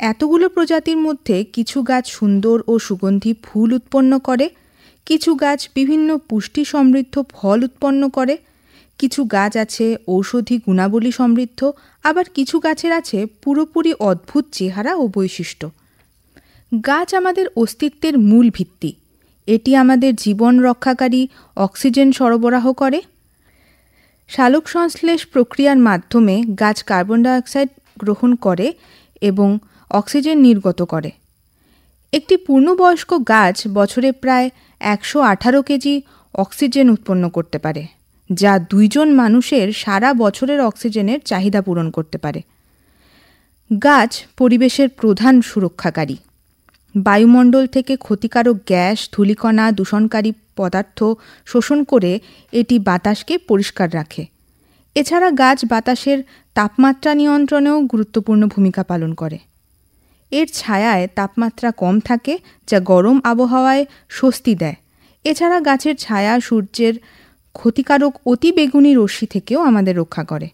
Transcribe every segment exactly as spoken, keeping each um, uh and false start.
এতগুলো প্রজাতির মধ্যে কিছু গাছ সুন্দর ও সুগন্ধি ফুল উৎপন্ন করে, কিছু গাছ বিভিন্ন পুষ্টি সমৃদ্ধ ফল উৎপন্ন করে, কিছু গাছ আছে ঔষধি গুণাবলী সমৃদ্ধ, আবার কিছু গাছের আছে পুরোপুরি অদ্ভুত চেহারা ও বৈশিষ্ট্য। গাছ আমাদের অস্তিত্বের মূল ভিত্তি। এটি আমাদের জীবন রক্ষাকারী অক্সিজেন সরবরাহ করে। সালোকসংশ্লেষ প্রক্রিয়ার মাধ্যমে গাছ কার্বন ডাইঅক্সাইড গ্রহণ করে এবং অক্সিজেন নির্গত করে। একটি পূর্ণবয়স্ক গাছ বছরে প্রায় একশো আঠারো কেজি অক্সিজেন উৎপন্ন করতে পারে, যা দুইজন মানুষের সারা বছরের অক্সিজেনের চাহিদা পূরণ করতে পারে। গাছ পরিবেশের প্রধান সুরক্ষাকারী। বায়ুমণ্ডল থেকে ক্ষতিকারক গ্যাস, ধূলিকণা, দূষণকারী পদার্থ শোষণ করে এটি বাতাসকে পরিষ্কার রাখে। এছাড়া গাছ বাতাসের তাপমাত্রা নিয়ন্ত্রণেও গুরুত্বপূর্ণ ভূমিকা পালন করে। এর ছায়ায় তাপমাত্রা কম থাকে, যা গরম আবহাওয়ায় স্বস্তি দেয়। এছাড়া গাছের ছায়া সূর্যের ক্ষতিকারক অতিবেগুনি রশ্মি থেকেও আমাদের রক্ষা করে।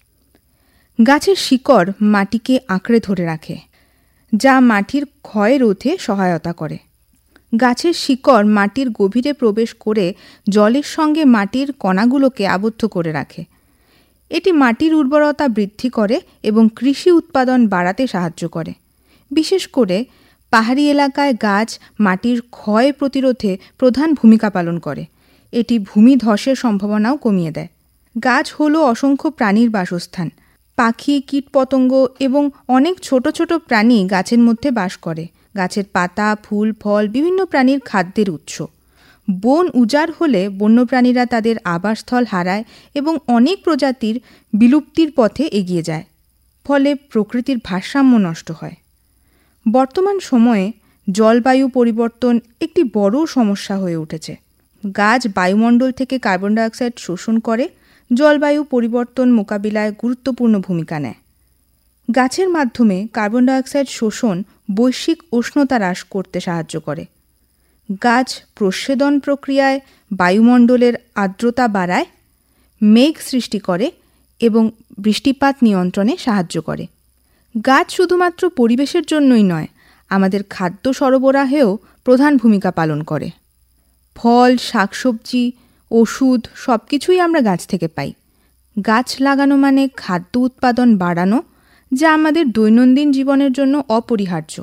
গাছের শিকড় মাটিকে আঁকড়ে ধরে রাখে, যা মাটির ক্ষয় রোধে সহায়তা করে। গাছের শিকড় মাটির গভীরে প্রবেশ করে জলের সঙ্গে মাটির কণাগুলোকে আবদ্ধ করে রাখে। এটি মাটির উর্বরতা বৃদ্ধি করে এবং কৃষি উৎপাদন বাড়াতে সাহায্য করে। বিশেষ করে পাহাড়ি এলাকায় গাছ মাটির ক্ষয় প্রতিরোধে প্রধান ভূমিকা পালন করে। এটি ভূমিধসের সম্ভাবনাও কমিয়ে দেয়। গাছ হলো অসংখ্য প্রাণীর বাসস্থান। পাখি, কীটপতঙ্গ এবং অনেক ছোট ছোট প্রাণী গাছের মধ্যে বাস করে। গাছের পাতা, ফুল, ফল বিভিন্ন প্রাণীর খাদ্যের উৎস। বন উজাড় হলে বন্যপ্রাণীরা তাদের আবাসস্থল হারায় এবং অনেক প্রজাতির বিলুপ্তির পথে এগিয়ে যায়। ফলে প্রকৃতির ভারসাম্য নষ্ট হয়। বর্তমান সময়ে জলবায়ু পরিবর্তন একটি বড় সমস্যা হয়ে উঠেছে। গাছ বায়ুমণ্ডল থেকে কার্বন ডাইঅক্সাইড শোষণ করে জলবায়ু পরিবর্তন মোকাবিলায় গুরুত্বপূর্ণ ভূমিকা নেয়। গাছের মাধ্যমে কার্বন ডাইঅক্সাইড শোষণ বৈশ্বিক উষ্ণতা হ্রাস করতে সাহায্য করে। গাছ প্রস্বেদন প্রক্রিয়ায় বায়ুমণ্ডলের আর্দ্রতা বাড়ায়, মেঘ সৃষ্টি করে এবং বৃষ্টিপাত নিয়ন্ত্রণে সাহায্য করে। গাছ শুধুমাত্র পরিবেশের জন্যই নয়, আমাদের খাদ্য সরবরাহেও প্রধান ভূমিকা পালন করে। ফল, শাকসবজি, ওষুধ সব কিছুই আমরা গাছ থেকে পাই। গাছ লাগানো মানে খাদ্য উৎপাদন বাড়ানো, যা আমাদের দৈনন্দিন জীবনের জন্য অপরিহার্য।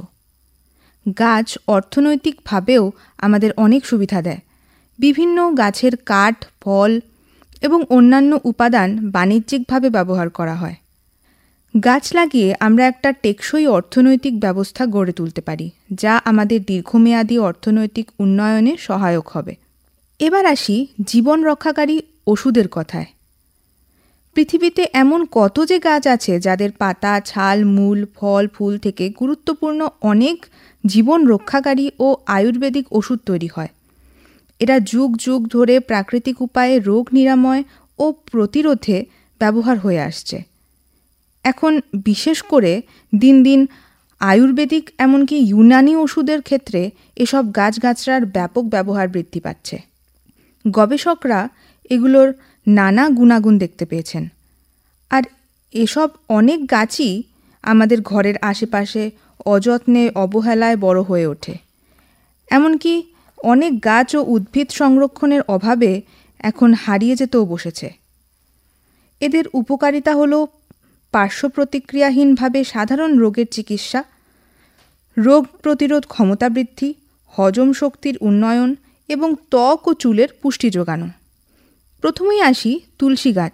গাছ অর্থনৈতিকভাবেও আমাদের অনেক সুবিধা দেয়। বিভিন্ন গাছের কাঠ, ফল এবং অন্যান্য উপাদান বাণিজ্যিকভাবে ব্যবহার করা হয়। গাছ লাগিয়ে আমরা একটা টেকসই অর্থনৈতিক ব্যবস্থা গড়ে তুলতে পারি, যা আমাদের দীর্ঘমেয়াদী অর্থনৈতিক উন্নয়নে সহায়ক হবে। এবার আসি জীবন রক্ষাকারী ওষুধের কথায়। পৃথিবীতে এমন কত যে গাছ আছে যাদের পাতা, ছাল, মূল, ফল, ফুল থেকে গুরুত্বপূর্ণ অনেক জীবন রক্ষাকারী ও আয়ুর্বেদিক ওষুধ তৈরি হয়। এরা যুগ যুগ ধরে প্রাকৃতিক উপায়ে রোগ নিরাময় ও প্রতিরোধে ব্যবহার হয়ে আসছে। এখন বিশেষ করে দিন দিন আয়ুর্বেদিক এমনকি ইউনানি ওষুধের ক্ষেত্রে এসব গাছগাছড়ার ব্যাপক ব্যবহার বৃদ্ধি পাচ্ছে। গবেষকরা এগুলোর নানা গুণাগুণ দেখতে পেয়েছেন। আর এসব অনেক গাছই আমাদের ঘরের আশেপাশে অযত্নে, অবহেলায় বড় হয়ে ওঠে। এমনকি অনেক গাছ ও উদ্ভিদ সংরক্ষণের অভাবে এখন হারিয়ে যেতেও বসেছে। এদের উপকারিতা হলো পার্শ্ব প্রতিক্রিয়াহীনভাবে সাধারণ রোগের চিকিৎসা, রোগ প্রতিরোধ ক্ষমতা বৃদ্ধি, হজম শক্তির উন্নয়ন এবং ত্বক ও চুলের পুষ্টি যোগানো। প্রথমেই আসি তুলসী গাছ,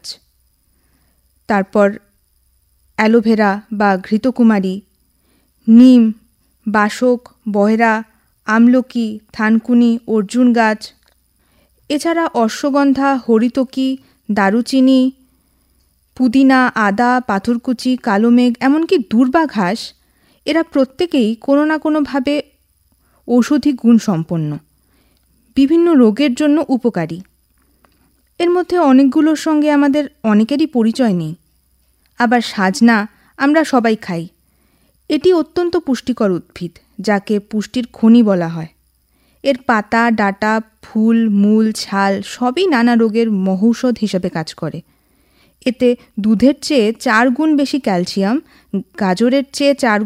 তারপর অ্যালোভেরা বা ঘৃতকুমারী, নিম, বাসক, বয়রা, আমলকি, থানকুনি, অর্জুন গাছ। এছাড়া অশ্বগন্ধা, হরিতকি, দারুচিনি, পুদিনা, আদা, পাথরকুচি, কালোমেঘ, এমনকি দূর্বা ঘাস, এরা প্রত্যেকেই কোনো না কোনোভাবে ঔষধি গুণ সম্পন্ন, বিভিন্ন রোগের জন্য উপকারী। এর মধ্যে অনেকগুলোর সঙ্গে আমাদের অনেকেরই পরিচয় নেই। আবার সাজনা আমরা সবাই খাই। এটি অত্যন্ত পুষ্টিকর উদ্ভিদ, যাকে পুষ্টির খনি বলা হয়। এর পাতা, ডাঁটা, ফুল, মূল, ছাল সবই নানা রোগের মহৌষধ হিসেবে কাজ করে। এতে দুধের চেয়ে চার গুণ বেশি ক্যালসিয়াম, গাজরের চেয়ে চার